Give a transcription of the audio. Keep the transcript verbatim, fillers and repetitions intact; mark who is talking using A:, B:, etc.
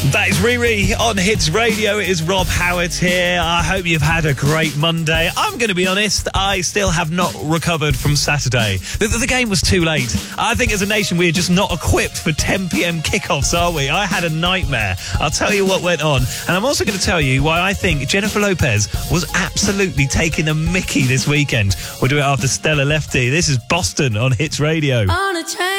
A: That is Riri on Hits Radio. It is Rob Howard here. I hope you've had a great Monday. I'm going to be honest, I still have not recovered from Saturday. The, the game was too late. I think as a nation, we're just not equipped for ten p.m. kickoffs, are we? I had a nightmare. I'll tell you what went on. And I'm also going to tell you why I think Jennifer Lopez was absolutely taking a mickey this weekend. We'll do it after Stella Lefty. This is Boston on Hits Radio.
B: On a train.